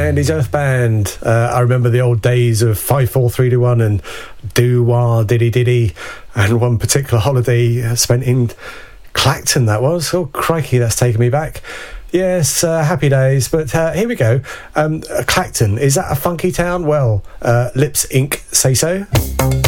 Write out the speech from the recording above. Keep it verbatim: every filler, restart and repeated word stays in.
Andy's Earth Band. Uh, I remember the old days of five, four, three, two, one and doo-wah, diddy-diddy, and one particular holiday spent in Clacton, that was. Oh, crikey, that's taken me back. Yes, uh, happy days. But uh, here we go. Um, Clacton, is that a funky town? Well, uh, Lips Incorporated say so.